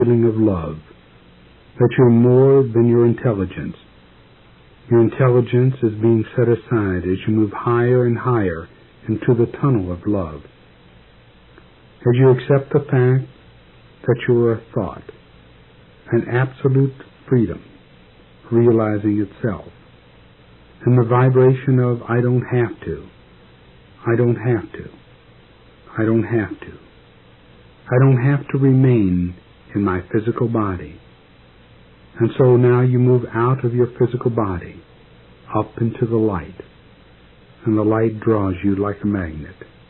feeling of love, that you're more than your intelligence. Your intelligence is being set aside as you move higher and higher into the tunnel of love. As you accept the fact that you are a thought, an absolute freedom, realizing itself, and the vibration of I don't have to, I don't have to, I don't have to. I don't have to remain in my physical body. And so now you move out of your physical body, up into the light, and the light draws you like a magnet.